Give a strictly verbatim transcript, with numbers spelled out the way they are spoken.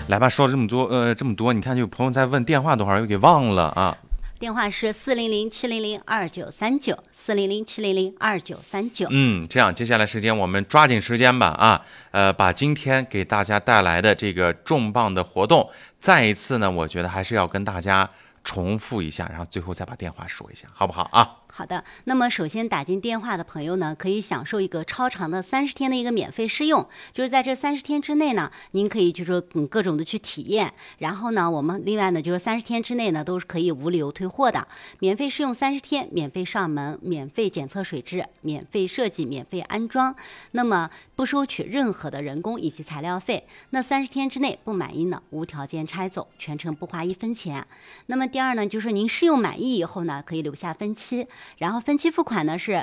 来吧，说了这么多，呃，这么多，你看有朋友在问电话多少，又给忘了啊。 电话是四零零七零零二九三九，四零零七零零二九三九。 嗯，这样接下来时间我们抓紧时间吧啊，呃，把今天给大家带来的这个重磅的活动，再一次呢，我觉得还是要跟大家重复一下，然后最后再把电话说一下，好不好啊？ 好的，那么首先打进电话的朋友呢，可以享受一个超长的三十天的一个免费试用，就是在这三十天之内呢，您可以就是说嗯各种的去体验，然后呢，我们另外呢就是三十天之内呢都是可以无理由退货的，免费试用三十天，免费上门，免费检测水质，免费设计，免费安装，那么不收取任何的人工以及材料费。那三十天之内不满意呢，无条件拆走，全程不花一分钱。那么第二呢，就是您试用满意以后呢，可以留下分期。然后分期付款呢是